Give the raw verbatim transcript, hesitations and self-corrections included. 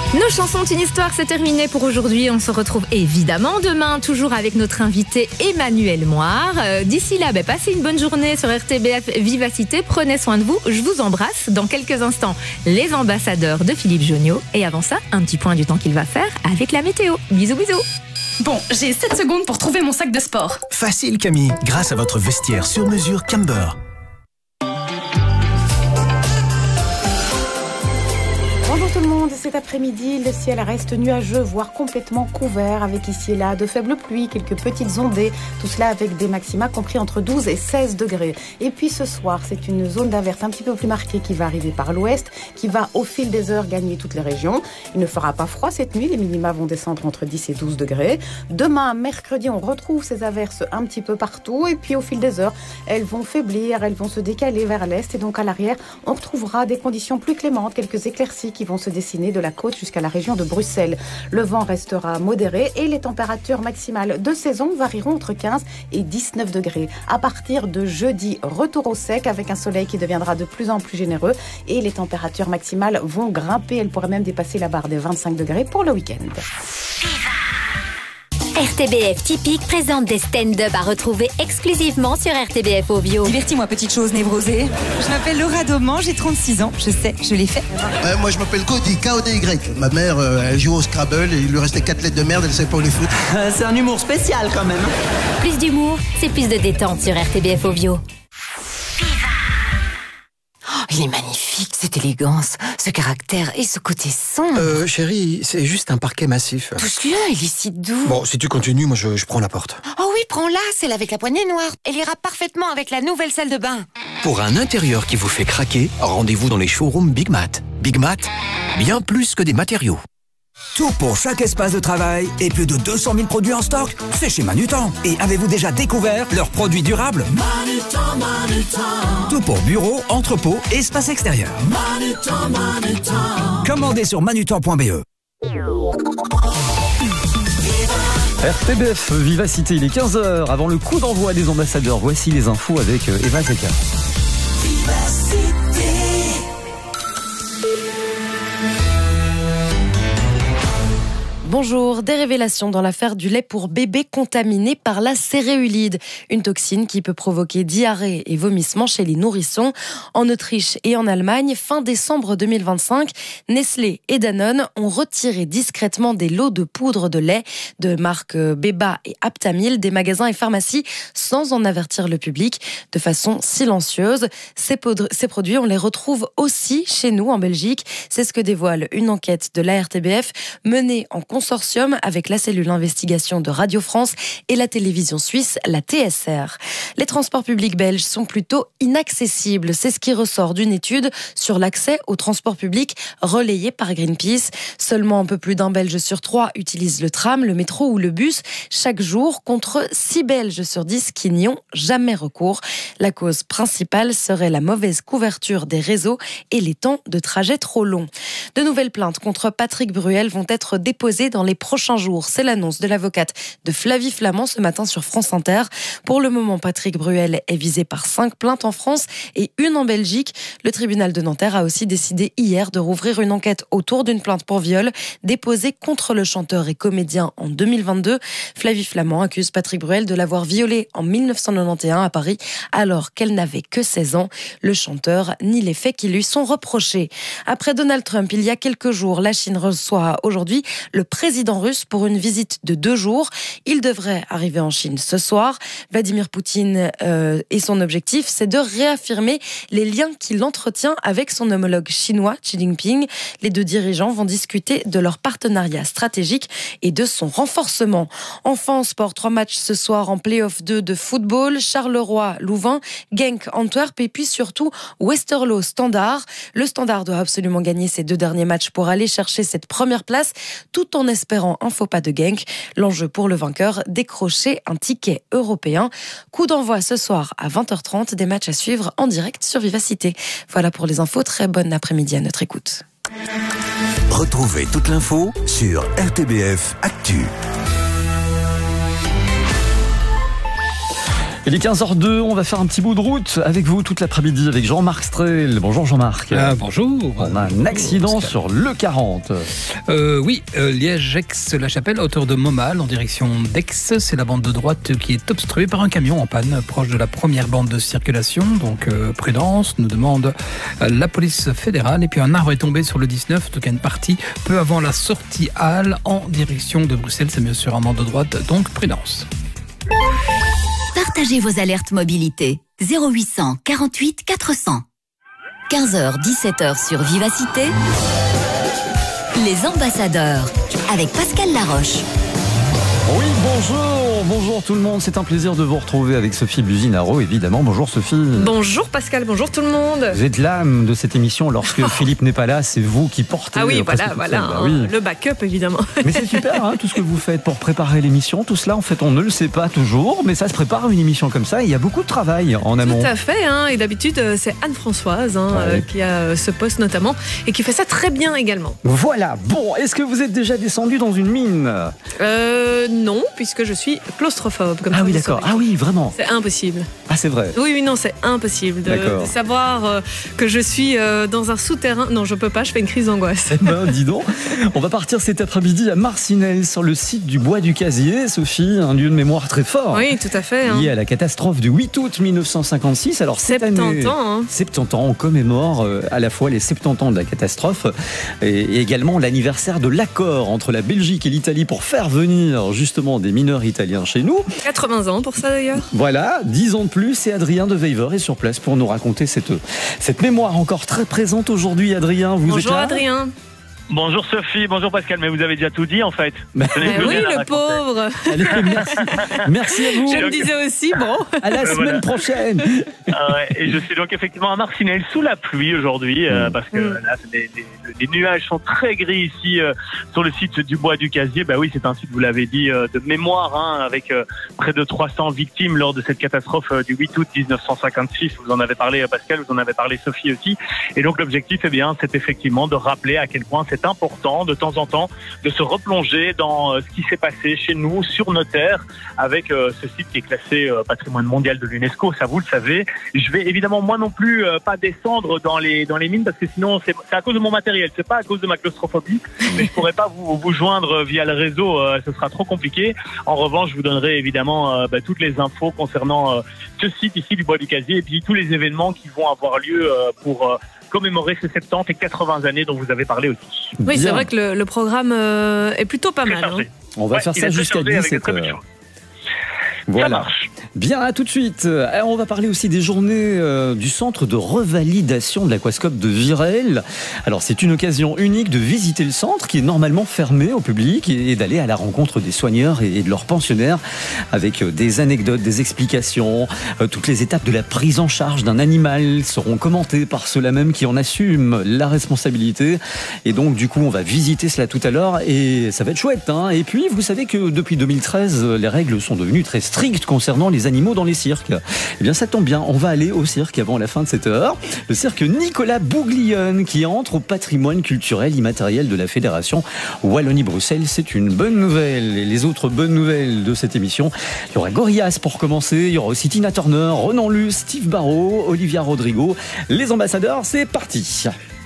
Nos chansons d'une histoire, c'est terminé pour aujourd'hui. On se retrouve évidemment demain, toujours avec notre invité Emmanuel Moire. Euh, d'ici là, bah, passez une bonne journée sur R T B F Vivacité. Prenez soin de vous. Je vous embrasse. Dans quelques instants, les ambassadeurs de Philippe Jonniot. Et avant ça, un petit point du temps qu'il va faire avec la météo. Bisous, bisous. Bon, j'ai sept secondes pour trouver mon sac de sport. Facile, Camille. Grâce à votre vestiaire sur mesure Camber. Bonjour tout le monde, cet après-midi, le ciel reste nuageux, voire complètement couvert, avec ici et là de faibles pluies, quelques petites ondées, tout cela avec des maxima compris entre douze et seize degrés. Et puis ce soir, c'est une zone d'alerte un petit peu plus marquée qui va arriver par l'ouest, qui va au fil des heures gagner toutes les régions. Il ne fera pas froid cette nuit, les minima vont descendre entre dix et douze degrés. Demain, mercredi, on retrouve ces averses un petit peu partout, et puis au fil des heures, elles vont faiblir, elles vont se décaler vers l'est, et donc à l'arrière, on retrouvera des conditions plus clémentes, quelques éclaircies qui vont se dessiner de la côte jusqu'à la région de Bruxelles. Le vent restera modéré et les températures maximales de saison varieront entre quinze et dix-neuf degrés. À partir de jeudi, retour au sec avec un soleil qui deviendra de plus en plus généreux et les températures maximales vont grimper. Elles pourraient même dépasser la barre des vingt-cinq degrés pour le week-end. R T B F Typique présente des stand-up à retrouver exclusivement sur R T B F Ovio. Divertis-moi, petite chose névrosée. Je m'appelle Laura Dauman, j'ai trente-six ans. Je sais, je l'ai fait. Euh, moi, je m'appelle Cody, K O D Y. Ma mère, euh, elle joue au Scrabble et il lui restait quatre lettres de merde, elle savait pas où les foutre. Euh, c'est un humour spécial quand même. Plus d'humour, c'est plus de détente sur R T B F Ovio. Oh, il est magnifique, cette élégance, ce caractère et ce côté sombre. Euh, chérie, c'est juste un parquet massif. Touche-le, il est si doux. Bon, si tu continues, moi je, je prends la porte. Oh oui, prends-la, celle avec la poignée noire. Elle ira parfaitement avec la nouvelle salle de bain. Pour un intérieur qui vous fait craquer, rendez-vous dans les showrooms Big Mat. Big Mat, bien plus que des matériaux. Tout pour chaque espace de travail et plus de deux cent mille produits en stock, c'est chez Manutan. Et avez-vous déjà découvert leurs produits durables? Manutan, Manutan. Tout pour bureau, entrepôt et espace extérieur. Manutan, Manutan. Commandez sur manutan point b e. R T B F Vivacité, il est quinze heures. Avant le coup d'envoi des ambassadeurs, voici les infos avec Eva Zeka. Bonjour, des révélations dans l'affaire du lait pour bébé contaminé par la céréulide, une toxine qui peut provoquer diarrhée et vomissements chez les nourrissons. En Autriche et en Allemagne, fin décembre deux mille vingt-cinq, Nestlé et Danone ont retiré discrètement des lots de poudre de lait de marques Beba et Aptamil des magasins et pharmacies sans en avertir le public de façon silencieuse. Ces, poudres, ces produits, on les retrouve aussi chez nous en Belgique. C'est ce que dévoile une enquête de l'A R T B F menée en consortium avec la cellule investigation de Radio France et la télévision suisse, la T S R. Les transports publics belges sont plutôt inaccessibles. C'est ce qui ressort d'une étude sur l'accès aux transports publics relayée par Greenpeace. Seulement un peu plus d'un Belge sur trois utilise le tram, le métro ou le bus chaque jour, contre six Belges sur dix qui n'y ont jamais recours. La cause principale serait la mauvaise couverture des réseaux et les temps de trajet trop longs. De nouvelles plaintes contre Patrick Bruel vont être déposées dans les prochains jours. C'est l'annonce de l'avocate de Flavie Flament ce matin sur France Inter. Pour le moment, Patrick Bruel est visé par cinq plaintes en France et une en Belgique. Le tribunal de Nanterre a aussi décidé hier de rouvrir une enquête autour d'une plainte pour viol déposée contre le chanteur et comédien en deux mille vingt-deux. Flavie Flament accuse Patrick Bruel de l'avoir violée en mille neuf cent quatre-vingt-onze à Paris alors qu'elle n'avait que seize ans. Le chanteur nie les faits qui lui sont reprochés. Après Donald Trump, il y a quelques jours, la Chine reçoit aujourd'hui le président russe pour une visite de deux jours. Il devrait arriver en Chine ce soir. Vladimir Poutine euh, et son objectif, c'est de réaffirmer les liens qu'il entretient avec son homologue chinois, Xi Jinping. Les deux dirigeants vont discuter de leur partenariat stratégique et de son renforcement. Enfin, en sport, trois matchs ce soir en play-off deux de football. Charleroi-Louvain, Genk Antwerp et puis surtout Westerlo Standard. Le Standard doit absolument gagner ses deux derniers matchs pour aller chercher cette première place, tout en espérant un faux pas de Genk. L'enjeu pour le vainqueur, décrocher un ticket européen. Coup d'envoi ce soir à vingt heures trente, des matchs à suivre en direct sur Vivacité. Voilà pour les infos, très bon après-midi à notre écoute. Retrouvez toute l'info sur R T B F Actu. Il est quinze heures deux, on va faire un petit bout de route avec vous toute l'après-midi avec Jean-Marc Strel. Bonjour Jean-Marc. Euh, bonjour. On a un accident sur l'E quarante. Euh, oui, euh, Liège-Aix-la-Chapelle, à hauteur de Montmal, en direction d'Aix. C'est la bande de droite qui est obstruée par un camion en panne, proche de la première bande de circulation. Donc euh, prudence, nous demande euh, la police fédérale. Et puis un arbre est tombé sur le dix-neuf, donc une partie peu avant la sortie Halle, en direction de Bruxelles. C'est bien sûr en bande de droite, donc prudence. Partagez vos alertes mobilité. zéro huit cent quarante-huit quatre cents. quinze heures dix-sept heures sur Vivacité. Les ambassadeurs avec Pascal Laroche. Oui, bonjour, bonjour tout le monde. C'est un plaisir de vous retrouver avec Sophie Buzinaro, évidemment. Bonjour Sophie. Bonjour Pascal, bonjour tout le monde. Vous êtes l'âme de cette émission. Lorsque Philippe n'est pas là, c'est vous qui portez. Ah oui, voilà, voilà. Bah oui. Le backup, évidemment. Mais c'est super, hein, tout ce que vous faites pour préparer l'émission. Tout cela, en fait, on ne le sait pas toujours, mais ça se prépare une émission comme ça. Et il y a beaucoup de travail en amont. Tout à fait. Hein, et d'habitude, c'est Anne-Françoise hein, ouais. qui a ce poste notamment et qui fait ça très bien également. Voilà. Bon, est-ce que vous êtes déjà descendu dans une mine ? Euh... Non, puisque je suis claustrophobe. Comme ah ça, oui, d'accord. Ah oui, vraiment. C'est impossible. Ah, c'est vrai. Oui, oui, non, c'est impossible de, de savoir euh, que je suis euh, dans un souterrain. Non, je peux pas. Je fais une crise d'angoisse. Eh ben, dis donc. On va partir cet après-midi à Marcinelle, sur le site du Bois du Casier. Sophie, un lieu de mémoire très fort. Oui, tout à fait. Hein. Lié à la catastrophe du huit août mille neuf cent cinquante-six. Alors cette soixante-dix année, ans. Hein. soixante-dix ans, on commémore euh, à la fois les soixante-dix ans de la catastrophe et, et également l'anniversaire de l'accord entre la Belgique et l'Italie pour faire venir justement des mineurs italiens chez nous. quatre-vingts ans pour ça d'ailleurs. Voilà, dix ans de plus et Adrien de Wever est sur place pour nous raconter cette, cette mémoire encore très présente aujourd'hui. Adrien, vous Bonjour êtes là ? Adrien. Bonjour Sophie, bonjour Pascal, mais vous avez déjà tout dit en fait. Mais oui, le pauvre. Allez, merci. Merci à vous. Je me disais aussi, bon. À la euh, semaine voilà. prochaine. Ah ouais, et je suis donc effectivement à Marcinelle sous la pluie aujourd'hui, euh, mmh. parce que mmh. là, les, les, les nuages sont très gris ici euh, sur le site du Bois du Casier. Bah oui, c'est un site, vous l'avez dit, euh, de mémoire, hein, avec euh, près de trois cents victimes lors de cette catastrophe euh, du huit août mille neuf cent cinquante-six. Vous en avez parlé, Pascal, vous en avez parlé, Sophie aussi. Et donc l'objectif, eh bien, c'est effectivement de rappeler à quel point c'est important de temps en temps de se replonger dans euh, ce qui s'est passé chez nous sur nos terres avec euh, ce site qui est classé euh, patrimoine mondial de l'UNESCO, ça vous le savez. Je vais évidemment moi non plus euh, pas descendre dans les dans les mines parce que sinon c'est, c'est à cause de mon matériel, c'est pas à cause de ma claustrophobie, mais je pourrais pas vous vous joindre via le réseau, euh, ce sera trop compliqué. En revanche, je vous donnerai évidemment euh, bah, toutes les infos concernant euh, ce site ici du Bois du Casier et puis tous les événements qui vont avoir lieu euh, pour euh, commémorer ces soixante-dix et quatre-vingts années dont vous avez parlé aussi. Oui, Bien. C'est vrai que le, le programme euh, est plutôt pas mal. Hein. On va ouais, faire ça jusqu'à dix-sept heures. Voilà. Bien, à tout de suite. Alors, on va parler aussi des journées euh, du centre de revalidation de l'aquascope de Virel. Alors, c'est une occasion unique de visiter le centre qui est normalement fermé au public et, et d'aller à la rencontre des soigneurs et, et de leurs pensionnaires avec euh, des anecdotes, des explications. Euh, toutes les étapes de la prise en charge d'un animal seront commentées par ceux-là même qui en assument la responsabilité. Et donc, du coup, on va visiter cela tout à l'heure et ça va être chouette. Hein. Et puis, vous savez que depuis deux mille treize, les règles sont devenues très strictes concernant les animaux dans les cirques. Eh bien, ça tombe bien, on va aller au cirque avant la fin de cette heure. Le cirque Nicolas Bouglione qui entre au patrimoine culturel immatériel de la Fédération Wallonie-Bruxelles. C'est une bonne nouvelle. Et les autres bonnes nouvelles de cette émission, il y aura Gorillaz pour commencer, il y aura aussi Tina Turner, Renan Luce, Steve Barrault, Olivia Rodrigo. Les ambassadeurs, c'est parti.